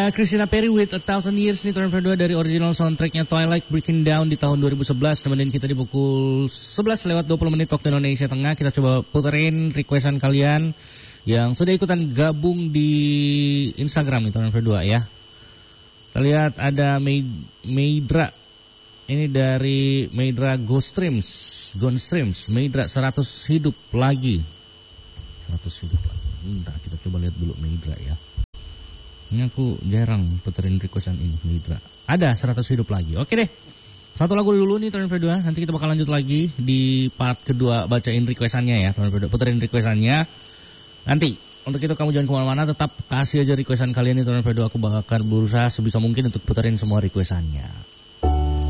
Ada Christina Perri with A Thousand Years nih Turn 2 dari original soundtracknya Twilight Breaking Down di tahun 2011. Temenin kita di pukul 11 lewat 20 menit waktu Indonesia Tengah. Kita coba puterin requestan kalian yang sudah ikutan gabung di Instagram nih Turn 2 ya. Kita lihat ada Meidra. Ini dari Meidra Ghost Streams. Meidra 100 hidup lagi. 100 hidup lagi. Bentar kita coba lihat dulu Meidra ya. Ini aku jarang puterin requestan ini Meidra. Ada 100 hidup lagi. Oke deh. Satu lagu dulu nih Turn 2. Nanti kita bakal lanjut lagi di part kedua bacain requestannya ya Turn 2. Puterin requestannya. Nanti untuk itu kamu jangan kemana-mana. Tetap kasih aja requestan kalian nih Turn 2. Aku bakal berusaha sebisa mungkin untuk puterin semua requestannya.